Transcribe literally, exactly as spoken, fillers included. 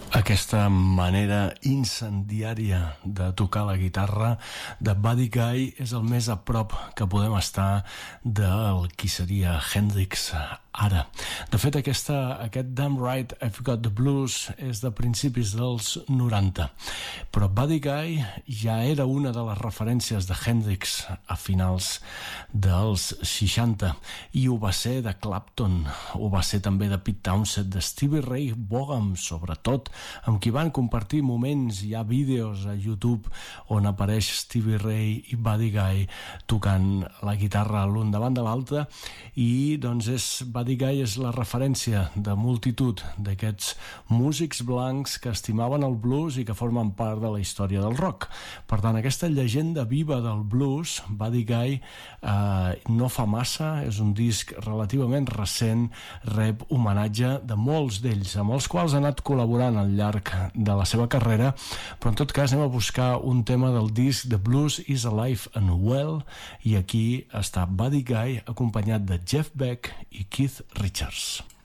Aquesta manera incendiària de tocar la guitarra de Buddy Guy és el més a prop que podem estar del qui seria Hendrix ara. De fet, aquesta, aquest Damn Right I've Got the Blues és de principis dels noranta, però Buddy Guy ja era una de les referències de Hendrix a finals dels seixanta, i ho va ser de Clapton, ho va ser també de Pete Townshend, de Stevie Ray Vaughan, sobretot, amb qui van compartir moments. Hi ha vídeos a YouTube on apareix Stevie Ray i Buddy Guy tocant la guitarra l'un davant de l'altre, i doncs és Buddy Guy és la referència de multitud d'aquests músics blancs que estimaven el blues i que formen part de la història del rock. Per tant, aquesta llegenda viva del blues, Buddy Guy, eh, no fa massa, és un disc relativament recent, rep homenatge de molts d'ells, amb els quals ha anat col·laborant al llarg de la seva carrera, però en tot cas anem a buscar un tema del disc The Blues is Alive and Well, i aquí està Buddy Guy acompanyat de Jeff Beck i Keith Richards.